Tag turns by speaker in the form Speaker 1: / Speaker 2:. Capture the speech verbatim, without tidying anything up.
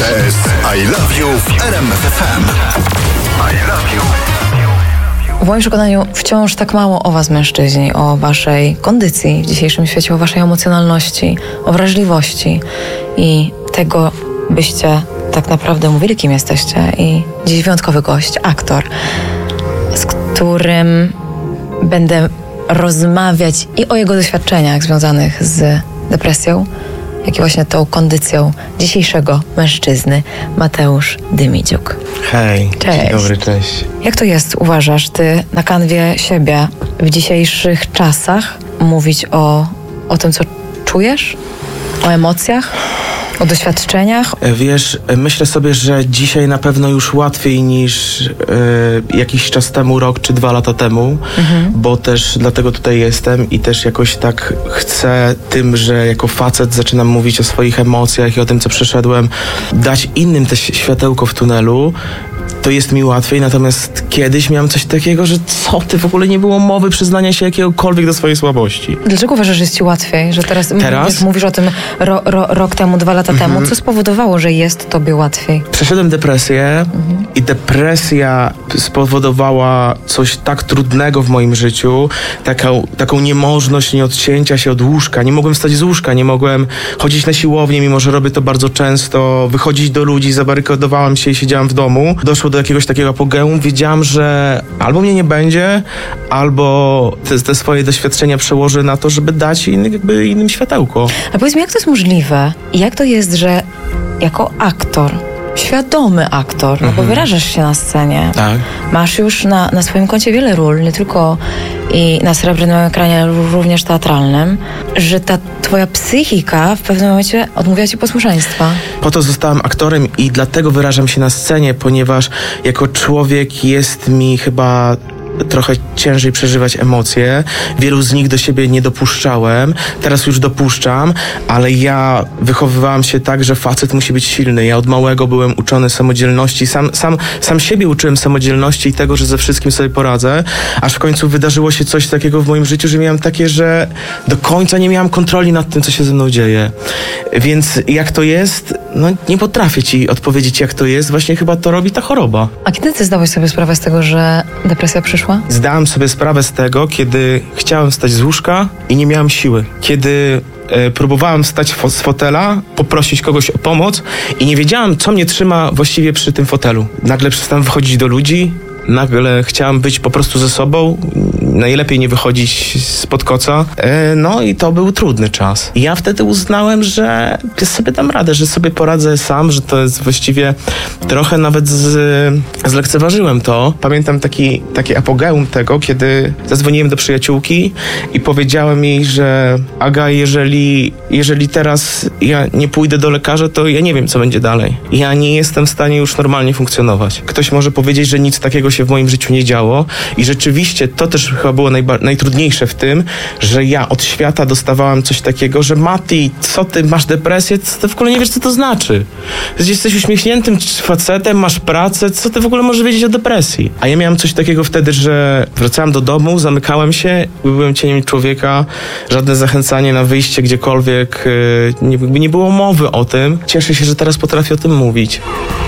Speaker 1: jest I Love You w R M F F M. I Love You.
Speaker 2: W moim przekonaniu wciąż tak mało o was, mężczyźni, o waszej kondycji w dzisiejszym świecie, o waszej emocjonalności, o wrażliwości i tego, byście tak naprawdę mówili, kim jesteście. I dziś wyjątkowy gość, aktor, z którym będę rozmawiać i o jego doświadczeniach związanych z depresją, jak i właśnie tą kondycją dzisiejszego mężczyzny, Mateusz Dymidziuk.
Speaker 3: Hej,
Speaker 2: Cześć.
Speaker 3: Dzień dobry, cześć.
Speaker 2: Jak to jest, uważasz, ty na kanwie siebie w dzisiejszych czasach mówić o, o tym, co czujesz? O emocjach? O doświadczeniach?
Speaker 3: Wiesz, myślę sobie, że dzisiaj na pewno już łatwiej niż e, jakiś czas temu, rok czy dwa lata temu, mhm. bo też dlatego tutaj jestem i też jakoś tak chcę tym, że jako facet zaczynam mówić o swoich emocjach i o tym, co przeszedłem, dać innym też światełko w tunelu. To jest mi łatwiej, natomiast kiedyś miałem coś takiego, że co ty, w ogóle nie było mowy przyznania się jakiegokolwiek do swojej słabości.
Speaker 2: Dlaczego uważasz, że jest ci łatwiej? Że teraz,
Speaker 3: teraz?
Speaker 2: Mówisz, mówisz o tym ro, ro, rok temu, dwa lata mhm. temu. Co spowodowało, że jest tobie łatwiej?
Speaker 3: Przeszedłem depresję mhm. i depresja spowodowała coś tak trudnego w moim życiu, taką, taką niemożność nieodcięcia się od łóżka. Nie mogłem wstać z łóżka, nie mogłem chodzić na siłownię, mimo że robię to bardzo często, wychodzić do ludzi, zabarykadowałem się i siedziałem w domu. Doszło do jakiegoś takiego apogeum. Wiedziałam, że albo mnie nie będzie, albo te, te swoje doświadczenia przełożę na to, żeby dać inny, jakby innym światełko.
Speaker 2: A powiedz mi, jak to jest możliwe? I jak to jest, że jako aktor, świadomy aktor, no bo wyrażasz się na scenie,
Speaker 3: tak.
Speaker 2: masz już na, na swoim koncie wiele ról, nie tylko i na srebrnym ekranie, ale również teatralnym, że ta twoja psychika w pewnym momencie odmówiła ci posłuszeństwa.
Speaker 3: Po to zostałem aktorem i dlatego wyrażam się na scenie, ponieważ jako człowiek jest mi chyba trochę ciężej przeżywać emocje. Wielu z nich do siebie nie dopuszczałem. Teraz już dopuszczam, ale ja wychowywałam się tak, że facet musi być silny. Ja od małego byłem uczony samodzielności. Sam, sam, sam siebie uczyłem samodzielności i tego, że ze wszystkim sobie poradzę. Aż w końcu wydarzyło się coś takiego w moim życiu, że miałem takie, że do końca nie miałem kontroli nad tym, co się ze mną dzieje. Więc jak to jest? No nie potrafię ci odpowiedzieć, jak to jest. Właśnie chyba to robi ta choroba.
Speaker 2: A kiedy ty zdałeś sobie sprawę z tego, że depresja przyszła?
Speaker 3: Zdałem sobie sprawę z tego, kiedy chciałem wstać z łóżka i nie miałem siły. Kiedy e, próbowałem wstać fo- z fotela, poprosić kogoś o pomoc i nie wiedziałem, co mnie trzyma właściwie przy tym fotelu. Nagle przestałem wychodzić do ludzi, nagle chciałem być po prostu ze sobą, najlepiej nie wychodzić spod koca. E, no i to był trudny czas. I ja wtedy uznałem, że sobie dam radę, że sobie poradzę sam, że to jest właściwie trochę nawet z, zlekceważyłem to. Pamiętam taki, taki apogeum tego, kiedy zadzwoniłem do przyjaciółki i powiedziałem jej, że Aga, jeżeli, jeżeli teraz ja nie pójdę do lekarza, to ja nie wiem, co będzie dalej. Ja nie jestem w stanie już normalnie funkcjonować. Ktoś może powiedzieć, że nic takiego się w moim życiu nie działo i rzeczywiście to też chyba było najba- najtrudniejsze w tym, że ja od świata dostawałem coś takiego, że Mati, co ty, masz depresję? Ty w ogóle nie wiesz, co to znaczy. Jesteś uśmiechniętym facetem, masz pracę, co ty w ogóle możesz wiedzieć o depresji? A ja miałem coś takiego wtedy, że wracałem do domu, zamykałem się, byłem cieniem człowieka, żadne zachęcanie na wyjście gdziekolwiek, nie, nie było mowy o tym. Cieszę się, że teraz potrafię o tym mówić.